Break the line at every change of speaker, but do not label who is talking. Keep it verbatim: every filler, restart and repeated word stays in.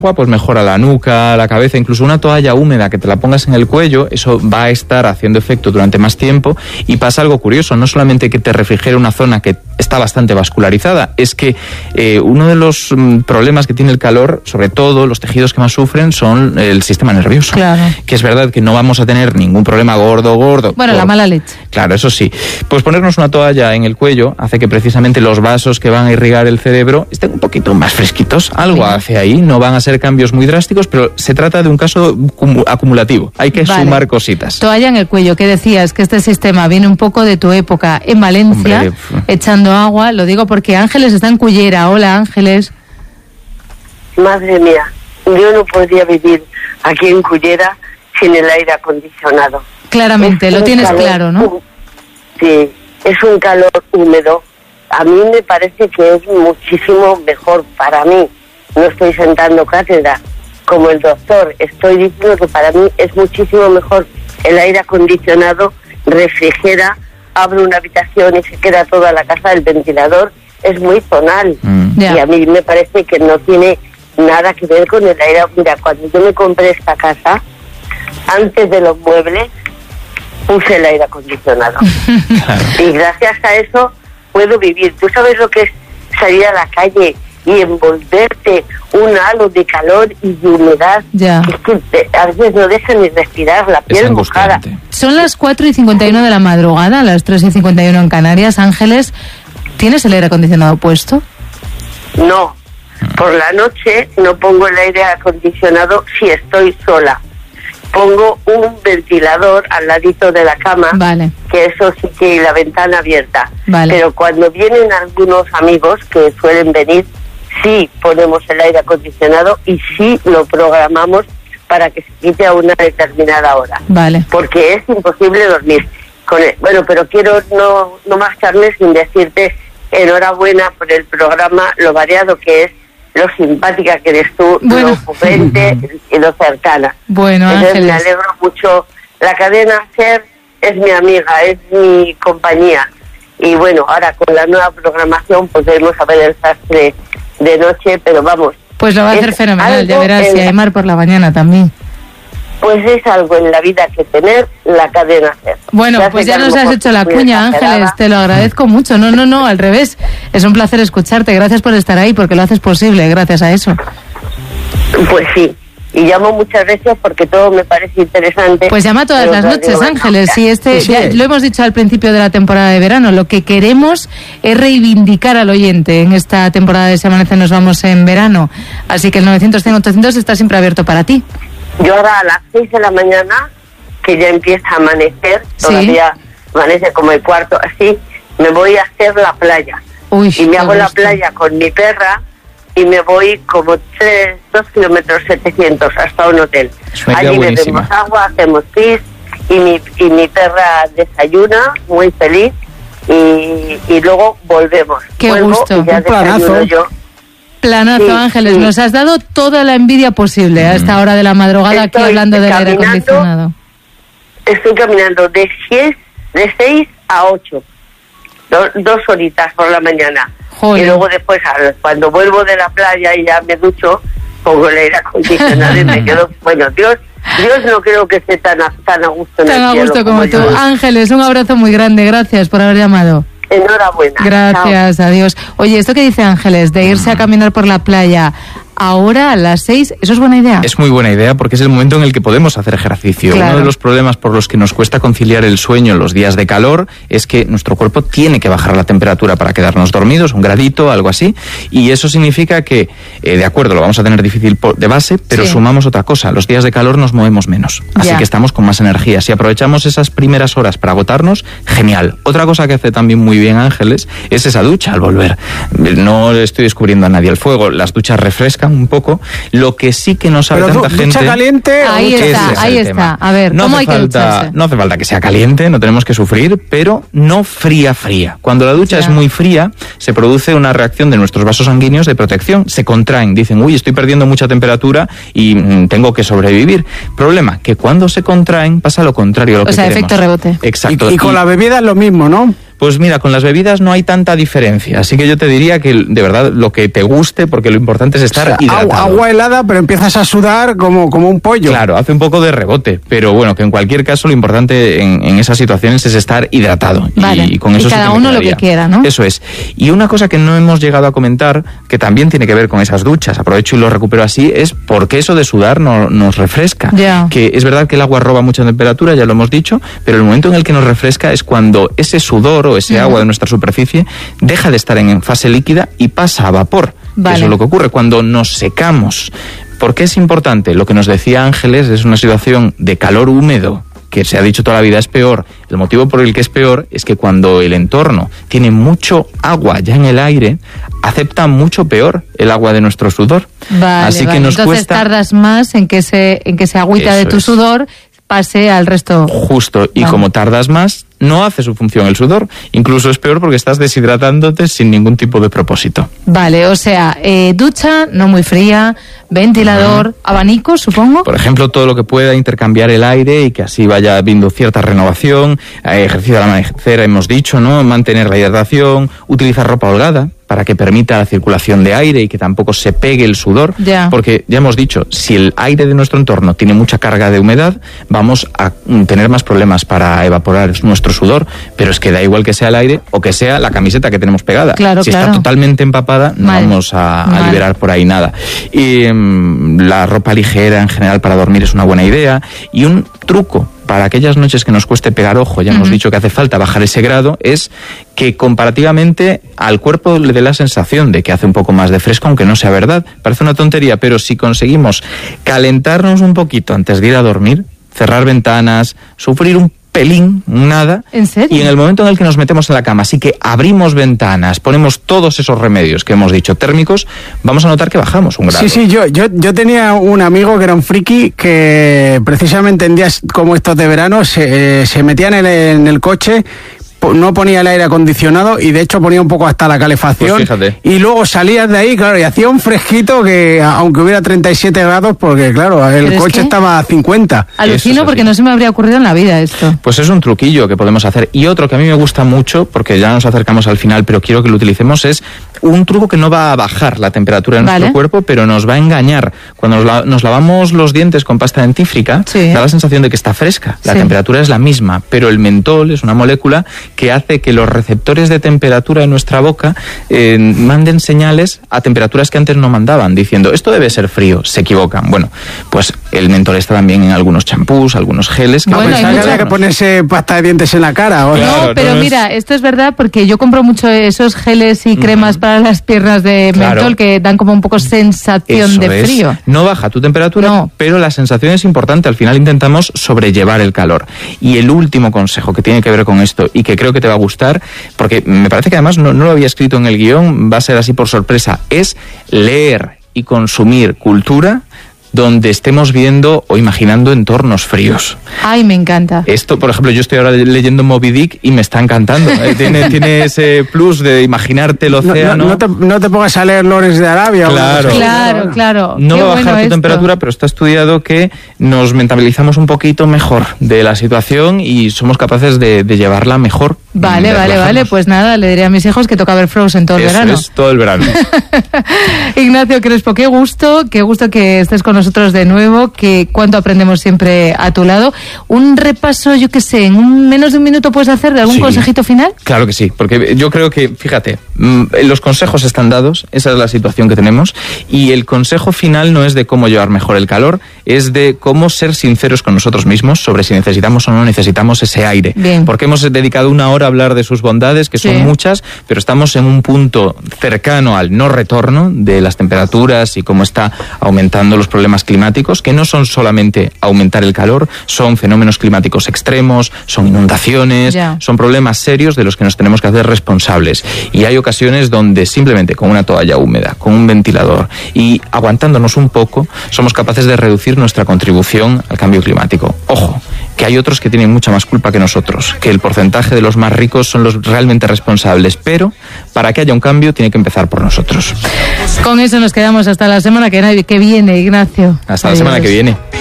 pues mejora la nuca, la cabeza, incluso una toalla húmeda que te la pongas en el cuello, eso va a estar haciendo efecto durante más tiempo. Y pasa algo curioso, no solamente que te refrigere una zona que está bastante vascularizada, es que eh, uno de los mm, problemas que tiene el calor, sobre todo los tejidos que más sufren, son el sistema nervioso.
Claro.
Que es verdad que no vamos a tener ningún problema gordo, gordo.
Bueno, por... la mala leche.
Claro, eso sí. Pues ponernos una toalla en el cuello hace que precisamente los vasos que van a irrigar el cerebro estén un poquito más fresquitos. Algo sí. hace ahí, no van a ser cambios muy drásticos, pero se trata de un caso acumulativo. Hay que vale. sumar cositas.
Toalla en el cuello, que decías que este sistema viene un poco de tu época en Valencia, Hombre, echando agua. Lo digo porque Ángeles está en Cullera. Hola, Ángeles.
Madre mía, yo no podría vivir aquí en Cullera sin el aire acondicionado.
Claramente, es lo tienes calor, claro, ¿no?
Sí, es un calor húmedo. A mí me parece que es muchísimo mejor para mí. No estoy sentando cátedra como el doctor, estoy diciendo que para mí es muchísimo mejor el aire acondicionado, refrigera, abre una habitación y se queda toda la casa, el ventilador es muy zonal. Mm. Yeah. Y a mí me parece que no tiene nada que ver con el aire. Mira, cuando yo me compré esta casa, antes de los muebles, puse el aire acondicionado. Y gracias a eso puedo vivir. ¿Tú sabes lo que es salir a la calle y envolverte un halo de calor y de humedad?
Ya.
Es que te, a veces no deja ni respirar, la piel mojada.
Son las cuatro y cincuenta y uno de la madrugada, las tres y cincuenta y uno en Canarias. Ángeles, ¿tienes el aire acondicionado puesto?
No, por la noche no pongo el aire acondicionado si estoy sola. Pongo un ventilador al ladito de la cama,
vale.
que eso sí que la ventana abierta.
Vale.
Pero cuando vienen algunos amigos que suelen venir, sí ponemos el aire acondicionado y sí lo programamos para que se quite a una determinada hora.
Vale.
Porque es imposible dormir con él. Bueno, pero quiero no, no marcharme sin decirte enhorabuena por el programa, lo variado que es, lo simpática que eres tú, bueno. lo ocurrente y lo cercana.
Bueno, Ángeles,
me alegro mucho. La cadena SER es mi amiga, es mi compañía. Y bueno, ahora con la nueva programación podremos saber el sastre de noche, pero vamos.
Pues lo va a hacer fenomenal, ya verás, si hay mar por la mañana también.
Pues es algo en la vida que tener la cadena SER.
Bueno, pues ya nos has hecho la cuña, Ángeles, te lo agradezco mucho. No, no, no, al revés. Es un placer escucharte. Gracias por estar ahí, porque lo haces posible, gracias a eso.
Pues sí. Y llamo muchas veces porque todo me parece interesante.
Pues llama todas las noches, Ángeles. Sí, este, sí, sí. Ya, lo hemos dicho al principio de la temporada de verano. Lo que queremos es reivindicar al oyente. En esta temporada de Se Amanece Nos Vamos en verano. Así que el novecientos cien ochocientos está siempre abierto para ti.
Yo ahora a las seis de la mañana, que ya empieza a amanecer, todavía sí. amanece como el cuarto, así, me voy a hacer la playa.
Uy,
y me hago la playa con mi perra y me voy como tres, dos kilómetros setecientos hasta un hotel. Allí bebemos agua, hacemos pis y mi, y mi perra desayuna, muy feliz, y, y luego volvemos.
Qué
Vuelvo
gusto,
y ya
un planazo.
Yo.
Planazo, sí,
sí.
Ángeles, nos has dado toda la envidia posible a esta hora de la madrugada, estoy aquí hablando del aire acondicionado.
Estoy caminando de seis, de seis a ocho, do, dos horitas por la mañana.
Joder.
Y luego después, cuando vuelvo de la playa y ya me ducho, pongo el aire acondicionado y me quedo, bueno, Dios, Dios no creo que esté tan a, tan a gusto en
tan
el
a gusto
cielo
como, como tú. Yo. Ángeles, un abrazo muy grande, gracias por haber llamado.
Enhorabuena.
Gracias,
chao.
Adiós. Oye, esto que dice Ángeles, de irse a caminar por la playa ahora a las seis, ¿eso es buena idea?
Es muy buena idea porque es el momento en el que podemos hacer ejercicio.
Claro.
Uno de los problemas por los que nos cuesta conciliar el sueño en los días de calor es que nuestro cuerpo tiene que bajar la temperatura para quedarnos dormidos, un gradito, algo así, y eso significa que, eh, de acuerdo, lo vamos a tener difícil de base, pero sí. sumamos otra cosa, los días de calor nos movemos menos, así
ya.
que estamos con más energía. Si aprovechamos esas primeras horas para agotarnos, genial. Otra cosa que hace también muy bien Ángeles es esa ducha al volver. No estoy descubriendo a nadie el fuego, las duchas refrescan un poco. Lo que sí que no sabe
Pero
tanta
ducha
gente...
caliente...
Ahí está, ahí está.
Tema.
A ver,
no
¿cómo hay
falta,
que ducharse?
No hace falta que sea caliente, no tenemos que sufrir, pero no fría, fría. Cuando la ducha
ya.
es muy fría, se produce una reacción de nuestros vasos sanguíneos de protección. Se contraen, dicen, uy, estoy perdiendo mucha temperatura y mm, tengo que sobrevivir. Problema, que cuando se contraen pasa lo contrario a lo
o
que
sea,
queremos.
efecto rebote.
Exacto.
Y, y con y, la bebida es lo mismo, ¿no?
Pues mira, con las bebidas no hay tanta diferencia, así que yo te diría que de verdad lo que te guste, porque lo importante es estar
o sea,
hidratado.
Agua, agua helada, pero empiezas a sudar como, como un pollo.
Claro, hace un poco de rebote, pero bueno, que en cualquier caso lo importante en, en esas situaciones es estar hidratado.
Vale.
Y, y con eso
y
sí
cada
que me
uno
quedaría.
lo que quiera, ¿no?
Eso es. Y una cosa que no hemos llegado a comentar, que también tiene que ver con esas duchas, aprovecho y lo recupero así, es por qué eso de sudar no, nos refresca.
Yeah.
Que es verdad que el agua roba mucha temperatura, ya lo hemos dicho, pero el momento en el que nos refresca es cuando ese sudor o ese mm. agua de nuestra superficie deja de estar en fase líquida y pasa a vapor.
Vale.
Eso es lo que ocurre cuando nos secamos. ¿Por qué es importante? Lo que nos decía Ángeles es una situación de calor húmedo, que se ha dicho toda la vida es peor. El motivo por el que es peor es que cuando el entorno tiene mucho agua ya en el aire, acepta mucho peor el agua de nuestro sudor.
Vale,
Así
vale.
que nos
Entonces
cuesta...
tardas más en que se en que se agüita
Eso
de tu
es.
sudor pase al resto.
Justo, y
Vale.
como tardas más, no hace su función el sudor. Incluso es peor porque estás deshidratándote sin ningún tipo de propósito.
Vale, o sea, eh, ducha, no muy fría, ventilador, uh-huh. abanico, supongo.
Por ejemplo, todo lo que pueda intercambiar el aire y que así vaya habiendo cierta renovación, eh, ejercicio al amanecer, hemos dicho, ¿no? Mantener la hidratación, utilizar ropa holgada para que permita la circulación de aire y que tampoco se pegue el sudor,
ya.
porque ya hemos dicho, si el aire de nuestro entorno tiene mucha carga de humedad, vamos a tener más problemas para evaporar nuestro sudor, pero es que da igual que sea el aire o que sea la camiseta que tenemos pegada.
Claro,
si
claro.
está totalmente empapada, no
Mal.
vamos a, a
Mal.
liberar por ahí nada. Y um, la ropa ligera en general para dormir es una buena idea, y un truco para aquellas noches que nos cueste pegar ojo, ya hemos uh-huh. dicho que hace falta bajar ese grado, es que comparativamente al cuerpo le dé la sensación de que hace un poco más de fresco, aunque no sea verdad. Parece una tontería, pero si conseguimos calentarnos un poquito antes de ir a dormir, cerrar ventanas, sufrir un pelín, nada.
¿En serio?
Y en el momento en el que nos metemos en la cama, así que abrimos ventanas, ponemos todos esos remedios que hemos dicho térmicos, vamos a notar que bajamos un grado.
Sí, sí, yo, yo, yo tenía un amigo que era un friki que precisamente en días como estos de verano se, eh, se metía en el, en el coche, no ponía el aire acondicionado y de hecho ponía un poco hasta la calefacción.
Pues fíjate.
Y luego salías de ahí, claro, y hacía un fresquito que aunque hubiera treinta y siete grados, porque claro, el coche estaba a cincuenta.
Alucino porque no se me habría ocurrido en la vida esto.
Pues es un truquillo que podemos hacer. Y otro que a mí me gusta mucho, porque ya nos acercamos al final, pero quiero que lo utilicemos, es un truco que no va a bajar la temperatura de nuestro
vale.
cuerpo, pero nos va a engañar. Cuando nos, la, nos lavamos los dientes con pasta dentífrica,
sí.
da la sensación de que está fresca. La
sí.
temperatura es la misma, pero el mentol es una molécula que hace que los receptores de temperatura de nuestra boca eh, manden señales a temperaturas que antes no mandaban, diciendo, esto debe ser frío. Se equivocan. Bueno, pues el mentol está también en algunos champús, algunos geles. Que
bueno,
pues,
hay mucha... que ponerse pasta de dientes en la cara. ¿o?
Claro,
no, pero
no
mira,
es...
esto es verdad porque yo compro mucho esos geles y cremas uh-huh. para las piernas de mentol claro. que dan como un poco sensación
Eso
de frío.
Es. No baja tu temperatura,
no.
pero la sensación es importante. Al final intentamos sobrellevar el calor. Y el último consejo que tiene que ver con esto y que creo que te va a gustar, porque me parece que además no, no lo había escrito en el guión, va a ser así por sorpresa, es leer y consumir cultura donde estemos viendo o imaginando entornos fríos.
Ay, me encanta.
Esto, por ejemplo, yo estoy ahora leyendo Moby Dick y me está encantando. ¿eh? Tiene, tiene ese plus de imaginarte el océano.
No, no, no, te, no te pongas a leer Lawrence de Arabia.
Claro,
o
claro, claro.
No
Qué
va a bajar
bueno
tu
esto.
temperatura, pero está estudiado que nos mentalizamos un poquito mejor de la situación y somos capaces de, de llevarla mejor.
Vale, vale, vale. Pues nada, le diré a mis hijos que toca ver Frozen todo el
Eso
verano.
es, todo el verano.
Ignacio Crespo, qué gusto, qué gusto que estés con nosotros de nuevo, que cuánto aprendemos siempre a tu lado. Un repaso, yo qué sé, en un, menos de un minuto puedes hacer de algún
sí,
consejito final.
Claro que sí, porque yo creo que, fíjate, los consejos están dados, esa es la situación que tenemos, y el consejo final no es de cómo llevar mejor el calor, es de cómo ser sinceros con nosotros mismos sobre si necesitamos o no necesitamos ese aire.
Bien.
Porque hemos dedicado una hora a hablar de sus bondades, que son
sí.
muchas, pero estamos en un punto cercano al no retorno de las temperaturas y cómo está aumentando los problemas climáticos, que no son solamente aumentar el calor, son fenómenos climáticos extremos, son inundaciones,
ya.
son problemas serios de los que nos tenemos que hacer responsables. Y hay ocasiones donde simplemente con una toalla húmeda, con un ventilador y aguantándonos un poco, somos capaces de reducir nuestra contribución al cambio climático. Ojo, que hay otros que tienen mucha más culpa que nosotros, que el porcentaje de los más ricos son los realmente responsables, pero para que haya un cambio tiene que empezar por nosotros.
Con eso nos quedamos hasta la semana que, que viene, Ignacio.
Hasta
Adiós.
la semana que viene.